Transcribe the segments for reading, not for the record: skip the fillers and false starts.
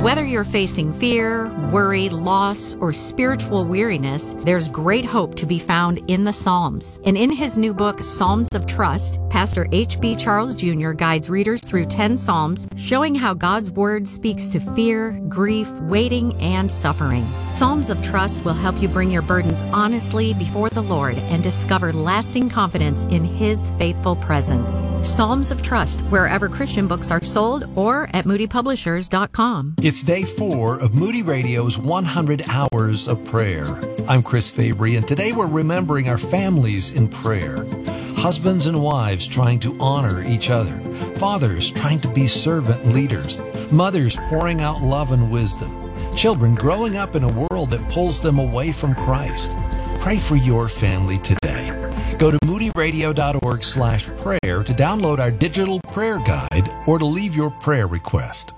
Whether you're facing fear, worry, loss, or spiritual weariness, there's great hope to be found in the Psalms. And in his new book, Psalms of Trust, Pastor H.B. Charles Jr. guides readers through 10 Psalms, showing how God's Word speaks to fear, grief, waiting, and suffering. Psalms of Trust will help you bring your burdens honestly before the Lord and discover lasting confidence in His faithful presence. Psalms of Trust, wherever Christian books are sold or at moodypublishers.com. It's day 4 of Moody Radio's 100 Hours of Prayer. I'm Chris Fabry, and today we're remembering our families in prayer. Husbands and wives trying to honor each other. Fathers trying to be servant leaders. Mothers pouring out love and wisdom. Children growing up in a world that pulls them away from Christ. Pray for your family today. Go to moodyradio.org/prayer to download our digital prayer guide or to leave your prayer request.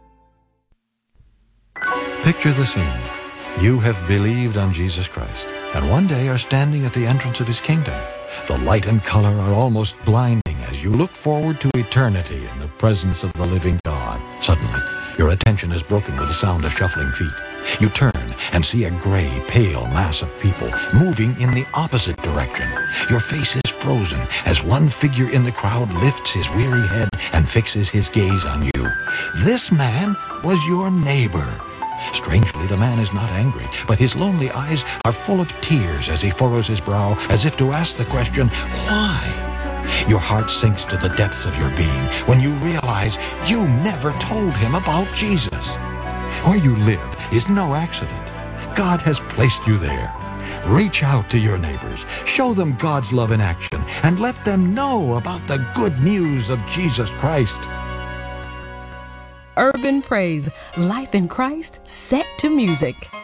Picture the scene. You have believed on Jesus Christ, and one day are standing at the entrance of His kingdom. The light and color are almost blinding as you look forward to eternity in the presence of the living God. Suddenly, your attention is broken with the sound of shuffling feet. You turn and see a gray, pale mass of people moving in the opposite direction. Your face is frozen as one figure in the crowd lifts his weary head and fixes his gaze on you. This man was your neighbor. Strangely, the man is not angry, but his lonely eyes are full of tears as he furrows his brow, as if to ask the question, why? Your heart sinks to the depths of your being when you realize you never told him about Jesus. Where you live is no accident. God has placed you there. Reach out to your neighbors, show them God's love in action, and let them know about the good news of Jesus Christ. Urban Praise, life in Christ set to music.